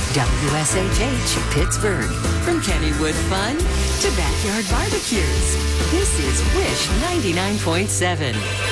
WSHH Pittsburgh. From Kennywood Fun to backyard barbecues. This is Wish 99.7.